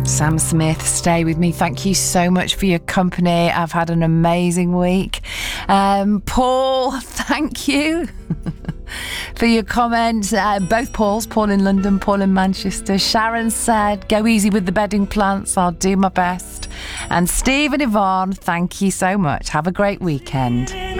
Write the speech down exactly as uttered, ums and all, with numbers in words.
Sam Smith, stay with me. Thank you so much for your company. I've had an amazing week. Um, Paul, thank you for your comments. Uh, both Pauls, Paul in London, Paul in Manchester. Sharon said, go easy with the bedding plants. I'll do my best. And Steve and Yvonne, thank you so much. Have a great weekend.